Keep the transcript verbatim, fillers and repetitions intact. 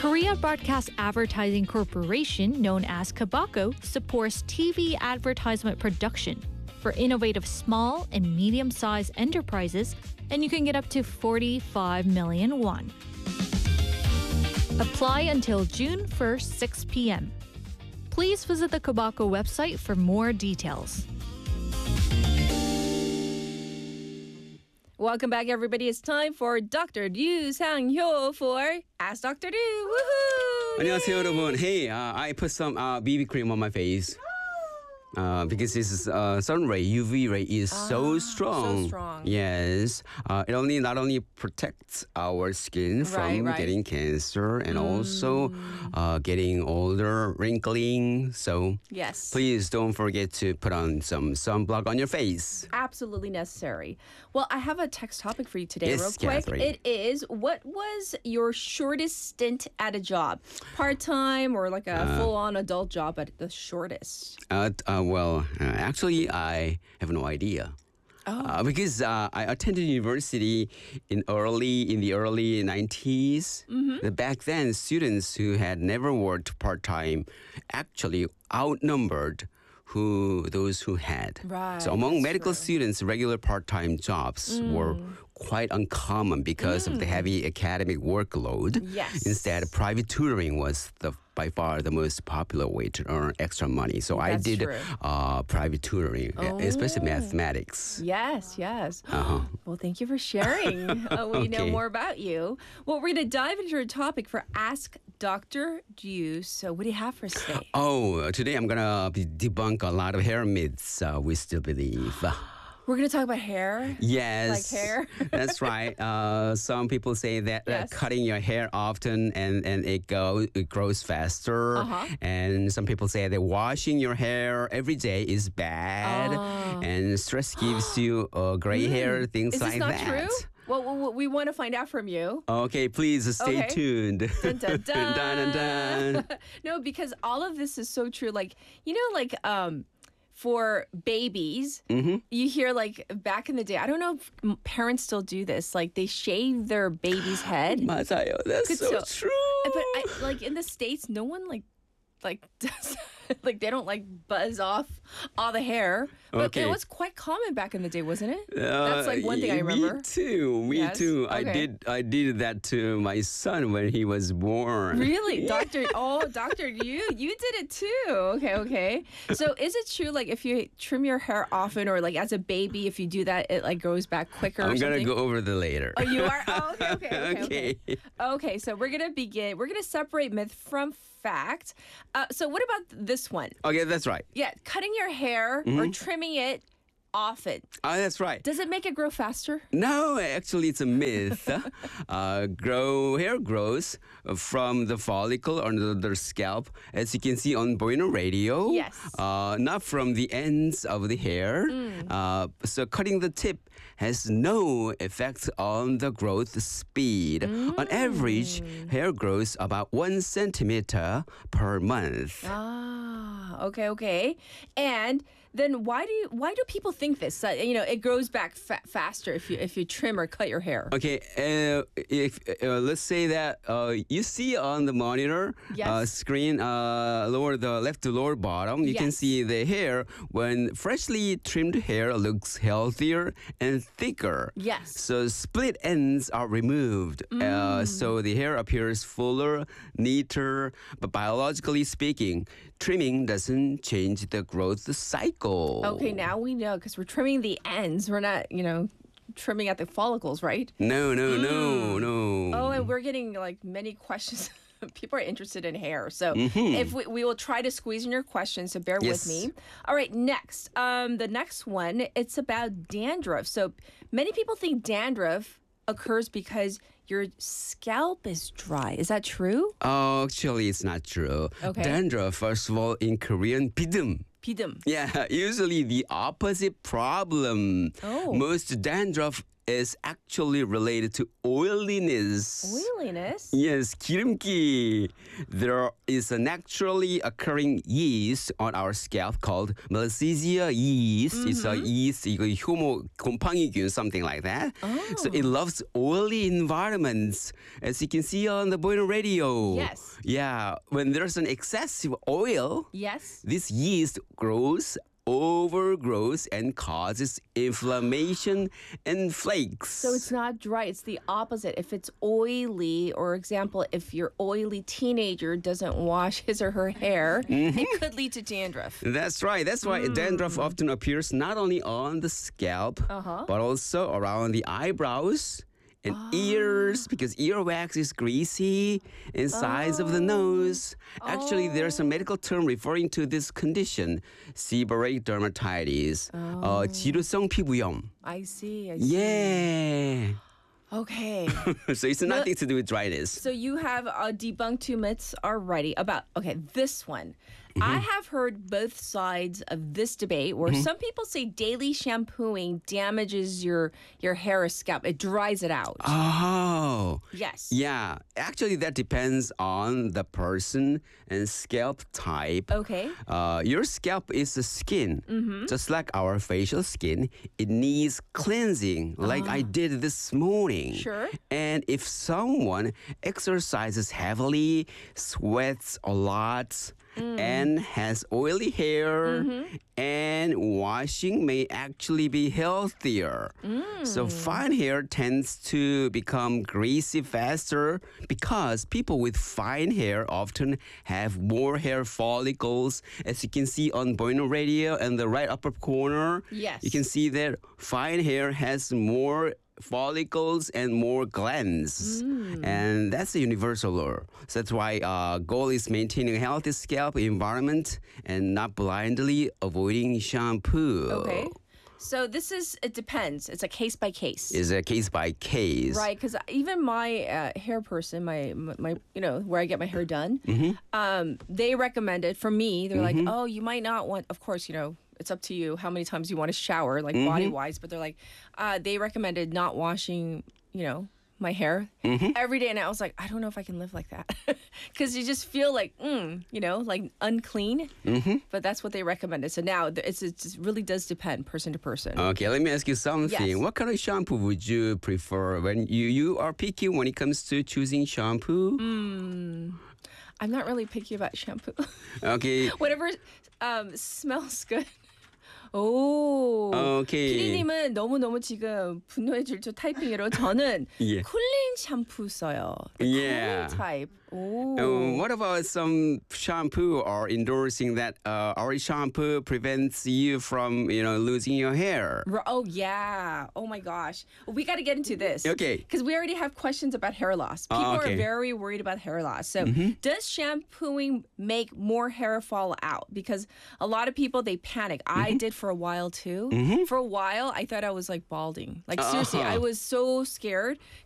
Korea Broadcast Advertising Corporation, known as KBACO, supports T V advertisement production for innovative small and medium-sized enterprises, and you can get up to forty-five million won. Apply until June first, six p.m. Please visit the KBACO website for more details. Welcome back, everybody. It's time for Doctor Ryu Sang-hyo for Ask Doctor Ryu. Woohoo! 안녕하세요, 여러분. Hey, uh, I put some uh, B B cream on my face. Uh, because this is uh, sun ray, U V ray is Ah, so strong. so strong. Yes, uh, it only not only protects our skin from Right, right. getting cancer and also uh, getting older, wrinkling. So Yes. please don't forget to put on some sunblock on your face. Absolutely necessary. Well, I have a text topic for you today, Yes, real quick. Catherine. It is, what was your shortest stint at a job? Part-time or like a full-on adult job at the shortest? Uh, uh, well, uh, actually, I have no idea. Oh. Uh, because uh, I attended university in early in the early nineties. Mm-hmm. Back then, students who had never worked part time actually outnumbered who those who had. Right, So among that's medical true. students, regular part time jobs were quite uncommon because of the heavy academic workload. Yes. Instead, private tutoring was the by far the most popular way to earn extra money. So I That's did true. uh, private tutoring, especially Oh. mathematics. Yes, yes. Uh-huh. Well, thank you for sharing. uh, we know Okay. more about you. Well, we're going to dive into our topic for Ask Doctor Ryu. So what do you have for us today? Oh, today I'm gonna be debunk a lot of hair myths uh, we still believe. Uh, We're going to talk about hair. yes, Like hair? That's right. Uh, some people say that uh, Yes. cutting your hair often and, and it go it grows faster. Uh-huh. And some people say that washing your hair every day is bad, Oh. and stress gives you uh, gray hair. Things Is this like not that. true? Well, well, we want to find out from you. Okay, please stay Okay. tuned. Dun, dun, dun. dun, dun, dun. No, because all of this is so true. Like, you know, like um, for babies, Mm-hmm. you hear like back in the day, I don't know if m- parents still do this, like they shave their baby's head. 맞아요. That's so 그쵸? true. But I, like in the States, no one like like does like they don't like buzz off all the hair. But Okay. it was quite common back in the day, wasn't it? Uh, That's like one thing I y- remember. Me too. Me Yes? too. I Okay. did. I did that to my son when he was born. Really, Doctor? Oh, Doctor, you you did it too. Okay, okay. So is it true? Like if you trim your hair often, or like as a baby, if you do that, it like grows back quicker? I'm or gonna something? go over the later. Oh, you are. Oh, okay, okay, okay, okay. Okay. Okay, so we're gonna begin. We're gonna separate myth from fact. Uh, so what about this one? Okay, that's right. Yeah, cutting your hair Mm-hmm. or trimming it often. Oh, that's right. Does it make it grow faster? No, actually, it's a myth. uh, grow hair grows from the follicle under the scalp, as you can see on Boino Radio. Yes. Uh, not from the ends of the hair. Uh, so cutting the tip has no effect on the growth speed. On average, hair grows about one centimeter per month. Ah, okay, okay. And then why do you, why do people think this? Uh, you know, it grows back fa- faster if you if you trim or cut your hair. Okay, uh, if uh, let's say that uh, you see on the monitor Yes. uh, screen, uh, lower the left to lower bottom, you can Yes. see the hair. When freshly trimmed hair looks healthier and thicker. Yes. So split ends are removed, uh, so the hair appears fuller, neater. But biologically speaking, trimming doesn't change the growth cycle. Okay, now we know because we're trimming the ends. We're not, you know, trimming at the follicles, right? No, no, no, no. Oh, and we're getting like many questions. People are interested in hair. So Mm-hmm. if we, we will try to squeeze in your questions, so bear Yes. with me. All right, next. Um, the next one, it's about dandruff. So many people think dandruff occurs because your scalp is dry. Is that true? Oh, actually, it's not true. Okay. Dandruff, first of all, in Korean, bidum. Pidum. Yeah, usually the opposite problem. Oh. Most dandruff is actually related to oiliness. Oiliness? Yes, 기름기. There is a naturally occurring yeast on our scalp called Malassezia yeast. Mm-hmm. It's a yeast, 이거 효모 곰팡이균, something like that. Oh. So it loves oily environments, as you can see on the Bueno Radio. Yes. Yeah, when there's an excessive oil, Yes. this yeast grows, overgrows, and causes inflammation and flakes. So it's not dry, it's the opposite. If it's oily, or example, if your oily teenager doesn't wash his or her hair, Mm-hmm. it could lead to dandruff. That's right. That's why Mm. dandruff often appears not only on the scalp, Uh-huh. but also around the eyebrows and Ah. ears, because earwax is greasy, and sides of the nose. Actually, there's a Oh. medical term referring to this condition, seborrheic dermatitis, Oh. uh, 지루성 피부염. I see, I see. Yeah. Okay. So it's nothing to do with dryness. So you have uh, debunked two myths already about, okay, this one. Mm-hmm. I have heard both sides of this debate where some people say daily shampooing damages your your hair or scalp. It dries it out. Oh. Yes. Yeah, actually, that depends on the person and scalp type. Okay. Uh, your scalp is a skin, just like our facial skin. It needs cleansing, like I did this morning. Sure. And if someone exercises heavily, sweats a lot, and has oily hair, and washing may actually be healthier. So fine hair tends to become greasy faster because people with fine hair often have more hair follicles. As you can see on Bueno Radio in the right upper corner, Yes. you can see that fine hair has more follicles and more glands. And that's a universal law. So that's why uh, goal is maintaining a healthy scalp environment and not blindly avoiding shampoo. Okay. So this is, it depends. It's a case by case. Is a case by case. Right, because even my uh, hair person, my, my, you know, where I get my hair done, um, they recommended for me. They're like, oh, you might not want. Of course, you know, it's up to you how many times you want to shower, like body wise. But they're like, uh, they recommended not washing, you know, my hair every day, and I was like, I don't know if I can live like that, because you just feel like, mm, you know, like unclean. But that's what they recommended. So now th- it's, it's it really does depend person to person. Okay, let me ask you something. Yes. What kind of shampoo would you prefer when you, you are picky when it comes to choosing shampoo? I'm not really picky about shampoo. Okay. Whatever um, smells good. 오. Okay. 피디님은 너무너무 지금 분노해줄 저 타이핑으로 저는 예. 쿨린 샴푸 써요. The Yeah. cool type. 오. Um, what about some shampoo or endorsing that uh, our shampoo prevents you from, you know, losing your hair? R- Oh, yeah. Oh, my gosh. We got to get into this. Okay. Because we already have questions about hair loss. People Oh, okay. are very worried about hair loss. So, does shampooing make more hair fall out? Because a lot of people, they panic. I did for a while, too. For a while, I thought I was like balding. Like, seriously, Uh-huh. I was so scared